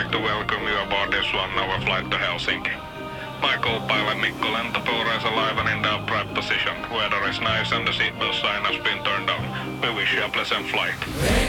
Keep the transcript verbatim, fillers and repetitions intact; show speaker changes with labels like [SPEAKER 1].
[SPEAKER 1] like to welcome you aboard this one-hour flight to Helsinki. My co-pilot Mikko Lentopuuro is alive and in the upright position. Weather is nice and the seatbelt sign has been turned on. We wish you a pleasant flight.